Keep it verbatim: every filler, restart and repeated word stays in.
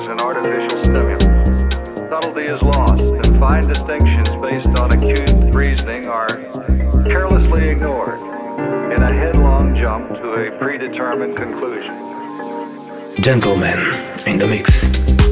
and artificial stimulants. Subtlety is lost, and fine distinctions based on acute reasoning are carelessly ignored in a headlong jump to a predetermined conclusion. Gentlemen in the mix.